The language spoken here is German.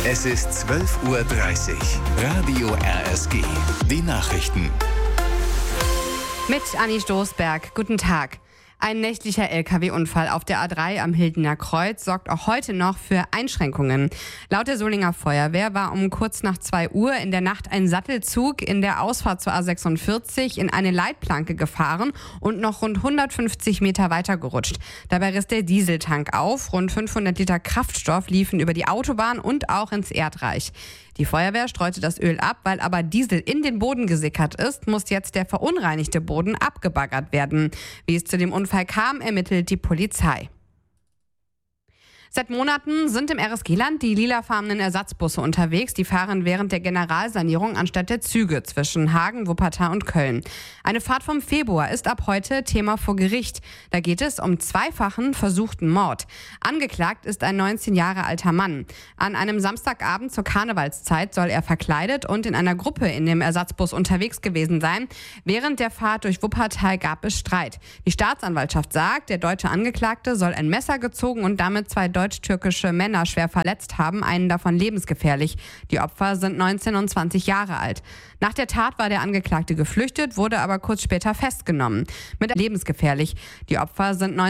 Es ist 12:30 Uhr. Radio RSG. Die Nachrichten. Mit Anni Stoßberg. Guten Tag. Ein nächtlicher LKW-Unfall auf der A3 am Hildener Kreuz sorgt auch heute noch für Einschränkungen. Laut der Solinger Feuerwehr war um kurz nach 2 Uhr in der Nacht ein Sattelzug in der Ausfahrt zur A46 in eine Leitplanke gefahren und noch rund 150 Meter weiter gerutscht. Dabei riss der Dieseltank auf. Rund 500 Liter Kraftstoff liefen über die Autobahn und auch ins Erdreich. Die Feuerwehr streute das Öl ab, weil aber Diesel in den Boden gesickert ist, muss jetzt der verunreinigte Boden abgebaggert werden. Wie es zu dem Unfall kam, ermittelt die Polizei. Seit Monaten sind im RSG-Land die lilafarbenen Ersatzbusse unterwegs. Die fahren während der Generalsanierung anstatt der Züge zwischen Hagen, Wuppertal und Köln. Eine Fahrt vom Februar ist ab heute Thema vor Gericht. Da geht es um zweifachen versuchten Mord. Angeklagt ist ein 19 Jahre alter Mann. An einem Samstagabend zur Karnevalszeit soll er verkleidet und in einer Gruppe in dem Ersatzbus unterwegs gewesen sein. Während der Fahrt durch Wuppertal gab es Streit. Die Staatsanwaltschaft sagt, der deutsche Angeklagte soll ein Messer gezogen und damit zwei deutsch-türkische Männer schwer verletzt haben, einen davon lebensgefährlich. Die Opfer sind 19 und 20 Jahre alt. Nach der Tat war der Angeklagte geflüchtet, wurde aber kurz später festgenommen. Mit lebensgefährlich. Die Opfer sind 19